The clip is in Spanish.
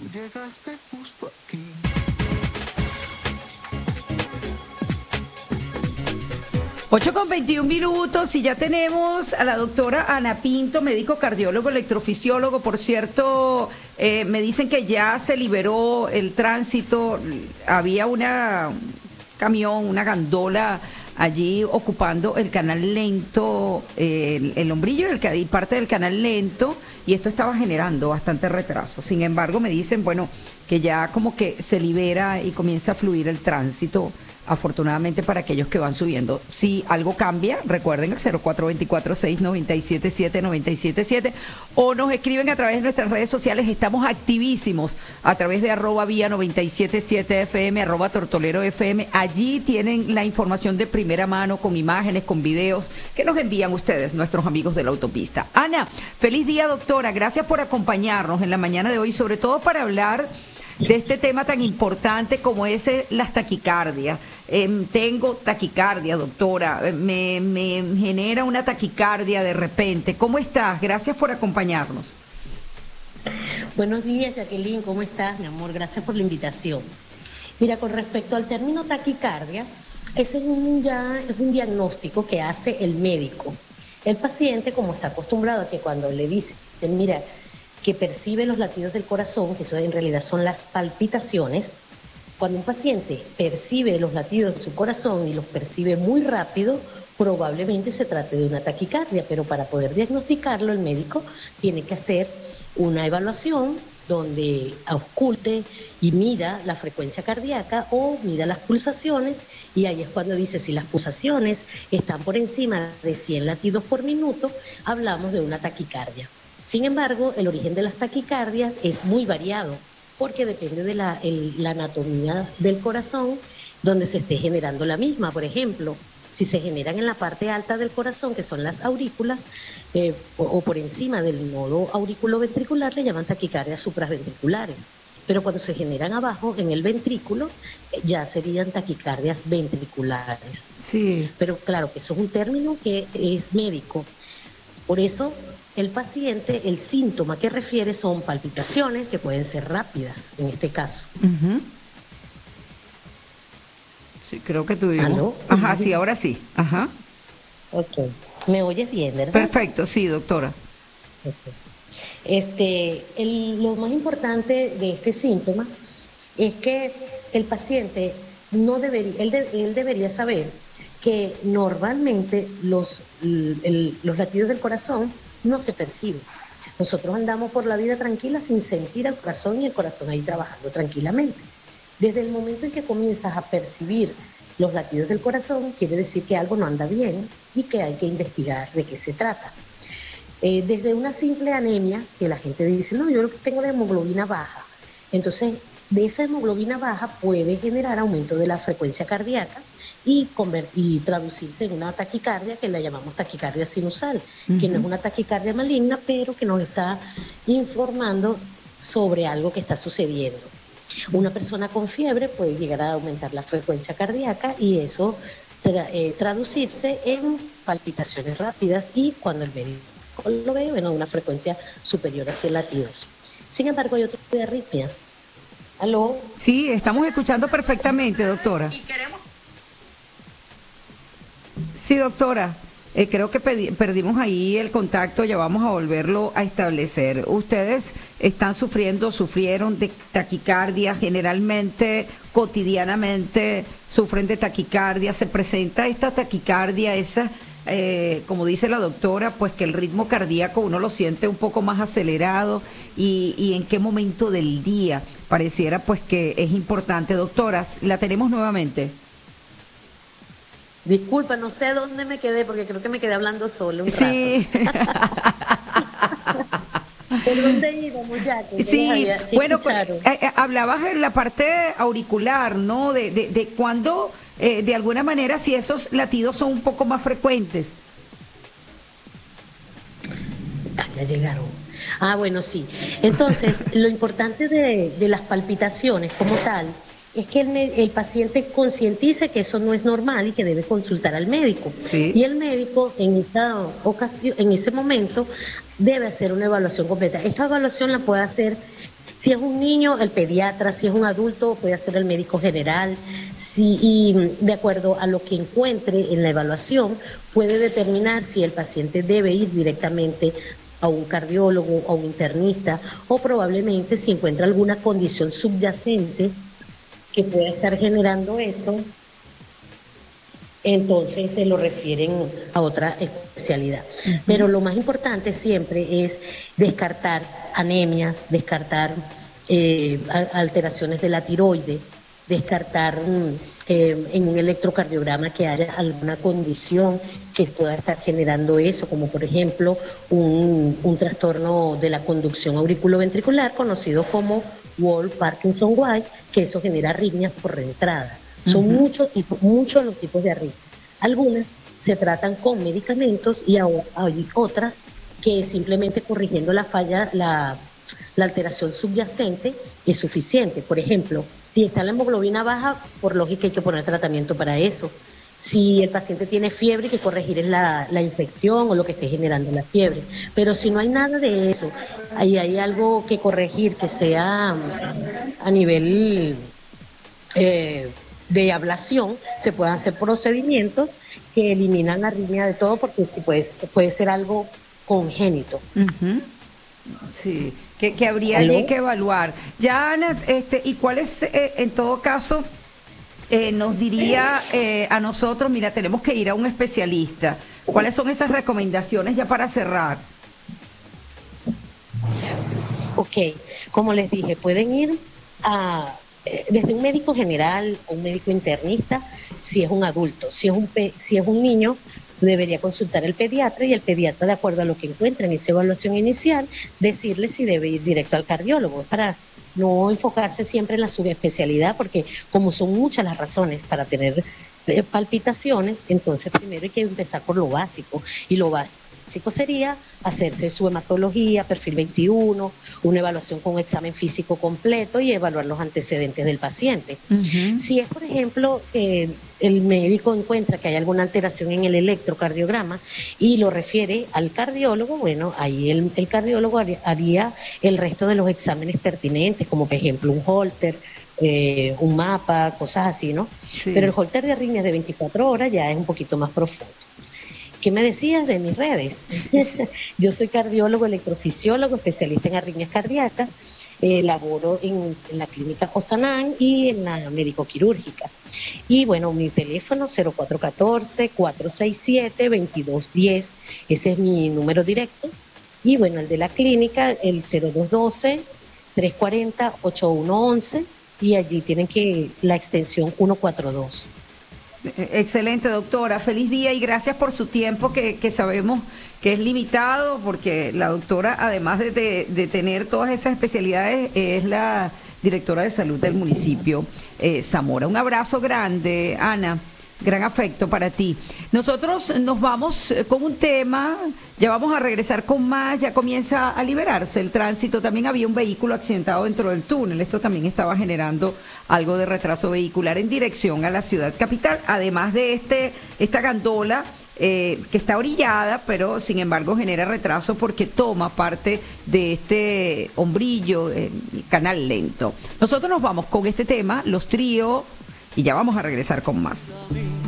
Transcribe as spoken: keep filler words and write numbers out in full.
Llegaste justo aquí. ocho con veintiún minutos y ya tenemos a la doctora Ana Pinto, médico cardiólogo, electrofisiólogo. Por cierto, eh, me dicen que ya se liberó el tránsito. Había una un camión, una gandola allí ocupando el canal lento, eh, el, el hombrillo y, el, y parte del canal lento, y esto estaba generando bastante retraso. Sin embargo, me dicen, bueno, que ya como que se libera y comienza a fluir el tránsito, afortunadamente para aquellos que van subiendo. Si algo cambia, recuerden el cero cuatro dos cuatro, seis nueve siete, siete nueve siete siete o nos escriben a través de nuestras redes sociales. Estamos activísimos a través de arroba vía noventa y siete siete F M, arroba tortolero F M. Allí tienen la información de primera mano, con imágenes, con videos que nos envían ustedes, nuestros amigos de la autopista. Ana, feliz día, doctora. Gracias por acompañarnos en la mañana de hoy, sobre todo para hablar de este tema tan importante como es eh, las taquicardias. Eh, tengo taquicardia, doctora, eh, me, me genera una taquicardia de repente. ¿Cómo estás? Gracias por acompañarnos. Buenos días, Jacqueline, ¿cómo estás, mi amor? Gracias por la invitación. Mira, con respecto al término taquicardia, ese es un, ya, es un diagnóstico que hace el médico. El paciente, como está acostumbrado a que cuando le dicen, mira, que percibe los latidos del corazón, que eso en realidad son las palpitaciones. Cuando un paciente percibe los latidos de su corazón y los percibe muy rápido, probablemente se trate de una taquicardia, pero para poder diagnosticarlo el médico tiene que hacer una evaluación donde ausculte y mida la frecuencia cardíaca o mida las pulsaciones, y ahí es cuando dice si las pulsaciones están por encima de cien latidos por minuto, hablamos de una taquicardia. Sin embargo, el origen de las taquicardias es muy variado porque depende de la, el, la anatomía del corazón donde se esté generando la misma. Por ejemplo, si se generan en la parte alta del corazón, que son las aurículas, eh, o, o por encima del nodo auriculoventricular, le llaman taquicardias supraventriculares. Pero cuando se generan abajo, en el ventrículo, eh, ya serían taquicardias ventriculares. Sí. Pero claro que eso es un término que es médico. Por eso, el paciente, el síntoma que refiere son palpitaciones que pueden ser rápidas, en este caso. Uh-huh. Sí, creo que tuvimos. ¿Aló? Ajá, sí, ahora sí. Ajá. Ok. ¿Me oyes bien, verdad? Perfecto, sí, doctora. Okay. Este, el, lo más importante de este síntoma es que el paciente no debería, él, de, él debería saber que normalmente los, el, los latidos del corazón no se perciben. Nosotros andamos por la vida tranquila sin sentir el corazón y el corazón ahí trabajando tranquilamente. Desde el momento en que comienzas a percibir los latidos del corazón, quiere decir que algo no anda bien y que hay que investigar de qué se trata. Eh, desde una simple anemia, que la gente dice, no, yo tengo la hemoglobina baja. Entonces, de esa hemoglobina baja puede generar aumento de la frecuencia cardíaca y, y traducirse en una taquicardia que la llamamos taquicardia sinusal, uh-huh. que no es una taquicardia maligna, pero que nos está informando sobre algo que está sucediendo. Una persona con fiebre puede llegar a aumentar la frecuencia cardíaca y eso tra eh, traducirse en palpitaciones rápidas y cuando el médico lo ve, bueno, una frecuencia superior a cien latidos. Sin embargo, hay otro tipo de arritmias. ¿Aló? Sí, estamos escuchando perfectamente, doctora. Sí, doctora. Eh, creo que perdimos ahí el contacto, ya vamos a volverlo a establecer. Ustedes están sufriendo, sufrieron de taquicardia, generalmente, cotidianamente, sufren de taquicardia. Se presenta esta taquicardia, esa, eh, como dice la doctora, pues que el ritmo cardíaco uno lo siente un poco más acelerado y, y en qué momento del día pareciera pues que es importante. Doctoras, la tenemos nuevamente. Disculpa, no sé dónde me quedé porque creo que me quedé hablando solo un sí. rato. ¿Por dónde íbamos ya? Sí, había, bueno, pues, eh, hablabas en la parte auricular, ¿no? De, de, de cuando, eh, de alguna manera, si esos latidos son un poco más frecuentes. Ah, ya llegaron. Ah, bueno, sí. Entonces, lo importante de, de las palpitaciones como tal es que el, el paciente concientice que eso no es normal y que debe consultar al médico. Sí. Y el médico en esta ocasión, en ese momento, debe hacer una evaluación completa. Esta evaluación la puede hacer Si es un niño, el pediatra; si es un adulto, puede ser el médico general. Si, y de acuerdo a lo que encuentre en la evaluación, puede determinar si el paciente debe ir directamente a un cardiólogo, a un internista, o probablemente si encuentra alguna condición subyacente que pueda estar generando eso, entonces se lo refieren a otra especialidad. Uh-huh. Pero lo más importante siempre es descartar anemias, descartar eh, alteraciones de la tiroides, descartar eh, en un electrocardiograma que haya alguna condición que pueda estar generando eso, como por ejemplo un, un trastorno de la conducción auriculoventricular conocido como Wolff-Parkinson-White, que eso genera arritmias por reentrada. Son uh-huh. muchos tipos, muchos los tipos de arritmias. Algunas se tratan con medicamentos y hay otras que simplemente corrigiendo la falla, la, la alteración subyacente es suficiente. Por ejemplo, si está la hemoglobina baja, por lógica hay que poner tratamiento para eso. Si el paciente tiene fiebre, hay que corregir la, la infección o lo que esté generando la fiebre. Pero si no hay nada de eso, ahí hay algo que corregir que sea a nivel eh, de ablación, se pueden hacer procedimientos que eliminan la arritmia de todo, porque sí puede, puede ser algo congénito. Uh-huh. Sí, que, que habría allí que evaluar. Ya, Ana, este, ¿y cuál es, eh, en todo caso, eh, nos diría eh, a nosotros, mira, tenemos que ir a un especialista? ¿Cuáles son esas recomendaciones ya para cerrar? Ok, como les dije, pueden ir a eh, desde un médico general o un médico internista si es un adulto. Si es un, pe- si es un niño, debería consultar al pediatra, y el pediatra, de acuerdo a lo que encuentra en esa evaluación inicial, decirle si debe ir directo al cardiólogo, para no enfocarse siempre en la subespecialidad, porque como son muchas las razones para tener eh, palpitaciones, entonces primero hay que empezar por lo básico, y lo básico sería hacerse su hematología, perfil veintiuno, una evaluación con un examen físico completo y evaluar los antecedentes del paciente. Uh-huh. Si es, por ejemplo, eh, el médico encuentra que hay alguna alteración en el electrocardiograma y lo refiere al cardiólogo, bueno, ahí el, el cardiólogo haría el resto de los exámenes pertinentes, como por ejemplo un Holter, eh, un mapa, cosas así, ¿no? Sí. Pero el Holter de arritmias de veinticuatro horas ya es un poquito más profundo. ¿Qué me decías de mis redes? Yo soy cardiólogo, electrofisiólogo, especialista en arritmias cardíacas, eh, laboro en, en la clínica Osanán y en la médico-quirúrgica. Y bueno, mi teléfono cero cuatro uno cuatro, cuatro seis siete, dos dos uno cero, ese es mi número directo. Y bueno, el de la clínica, el cero dos uno dos, tres cuatro cero, ocho uno uno uno, y allí tienen que la extensión ciento cuarenta y dos. Excelente, doctora. Feliz día y gracias por su tiempo, que, que sabemos que es limitado, porque la doctora, además de, de, de tener todas esas especialidades, es la directora de salud del municipio eh, Zamora. Un abrazo grande, Ana. Gran afecto para ti. Nosotros nos vamos con un tema, ya vamos a regresar con más, ya comienza a liberarse el tránsito. También había un vehículo accidentado dentro del túnel, esto también estaba generando algo de retraso vehicular en dirección a la ciudad capital, además de este esta gandola eh, que está orillada, pero sin embargo genera retraso porque toma parte de este hombrillo, eh, canal lento. Nosotros nos vamos con este tema, Los Trío, y ya vamos a regresar con más.